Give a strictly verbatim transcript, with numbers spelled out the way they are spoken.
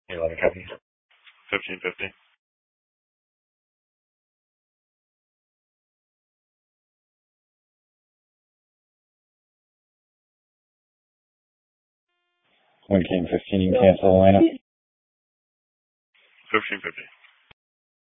Eleven copy. Fifteen fifty. One King fifteen, you can cancel the lineup. Fifteen fifty.